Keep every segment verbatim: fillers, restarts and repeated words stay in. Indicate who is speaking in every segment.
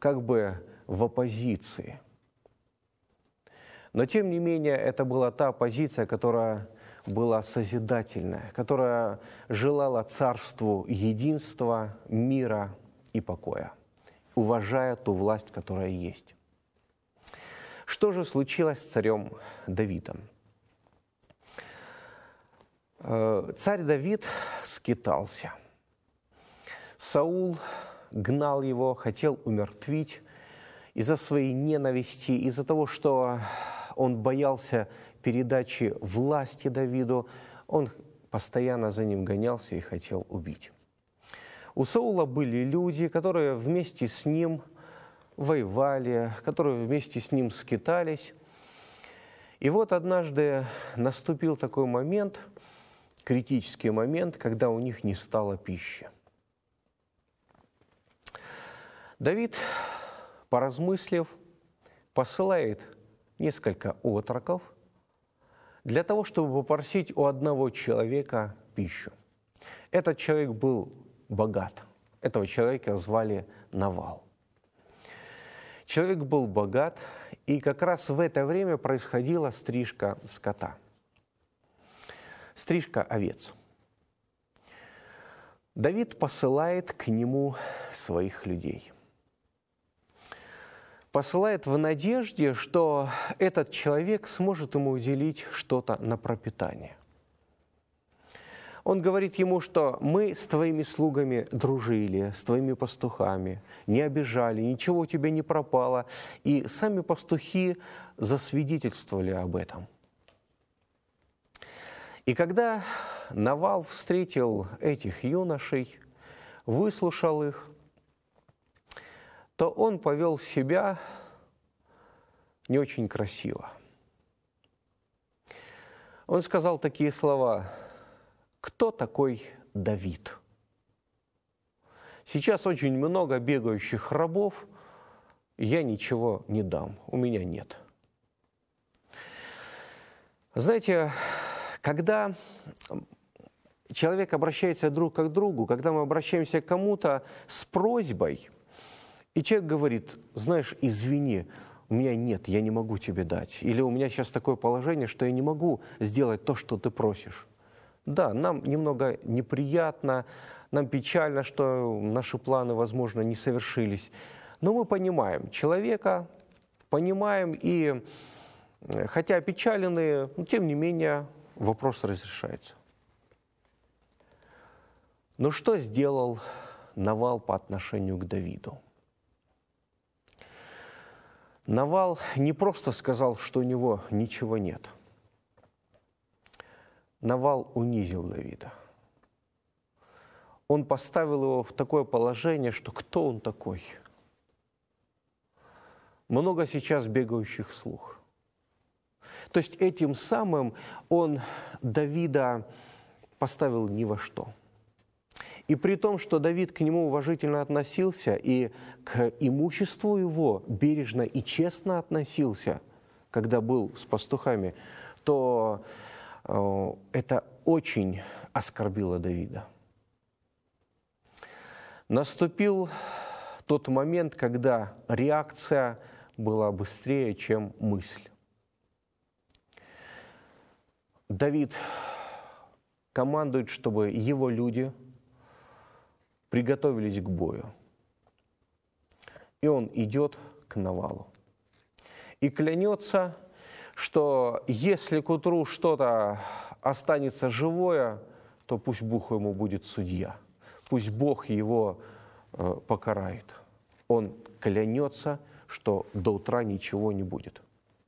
Speaker 1: как бы в оппозиции. Но, тем не менее, это была та позиция, которая была созидательная, которая желала царству единства, мира и покоя, уважая ту власть, которая есть. Что же случилось с царем Давидом? Царь Давид скитался. Саул гнал его, хотел умертвить из-за своей ненависти, из-за того, что он боялся передачи власти Давиду, он постоянно за ним гонялся и хотел убить. У Саула были люди, которые вместе с ним воевали, которые вместе с ним скитались. И вот однажды наступил такой момент, критический момент, когда у них не стало пищи. Давид, поразмыслив, посылает несколько отроков для того, чтобы попросить у одного человека пищу. Этот человек был богат. Этого человека звали Навал. Человек был богат, и как раз в это время происходила стрижка скота, стрижка овец. Давид посылает к нему своих людей. Посылает в надежде, что этот человек сможет ему уделить что-то на пропитание. Он говорит ему, что мы с твоими слугами дружили, с твоими пастухами, не обижали, ничего у тебя не пропало. И сами пастухи засвидетельствовали об этом. И когда Навал встретил этих юношей, выслушал их, то он повел себя не очень красиво. Он сказал такие слова: «Кто такой Давид? Сейчас очень много бегающих рабов, я ничего не дам, у меня нет». Знаете, когда человек обращается друг к другу, когда мы обращаемся к кому-то с просьбой, и человек говорит: знаешь, извини, у меня нет, я не могу тебе дать. Или у меня сейчас такое положение, что я не могу сделать то, что ты просишь. Да, нам немного неприятно, нам печально, что наши планы, возможно, не совершились. Но мы понимаем человека, понимаем, и хотя опечаленные, но тем не менее вопрос разрешается. Но что сделал Навал по отношению к Давиду? Навал не просто сказал, что у него ничего нет. Навал унизил Давида. Он поставил его в такое положение, что кто он такой? Много сейчас бегающих слух. То есть этим самым он Давида поставил ни во что. И при том, что Давид к нему уважительно относился и к имуществу его бережно и честно относился, когда был с пастухами, то э, это очень оскорбило Давида. Наступил тот момент, когда реакция была быстрее, чем мысль. Давид командует, чтобы его люди приготовились к бою. И он идет к Навалу. И клянется, что если к утру что-то останется живое, то пусть Бог ему будет судья. Пусть Бог его э, покарает. Он клянется, что до утра ничего не будет.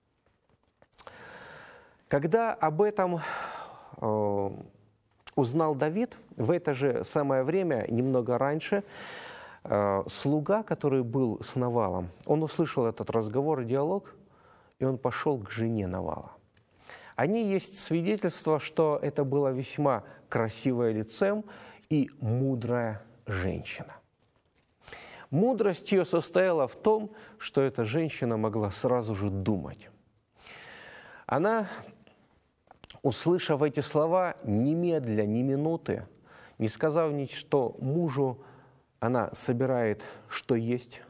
Speaker 1: Когда об этом э, узнал Давид, в это же самое время, немного раньше, э, слуга, который был с Навалом, он услышал этот разговор и диалог, и он пошел к жене Навала. Они есть свидетельство, что это была весьма красивая лицем и мудрая женщина. Мудрость ее состояла в том, что эта женщина могла сразу же думать. Она, услышав эти слова, немедля, ни минуты, не сказав ничего мужу, она собирает, что есть,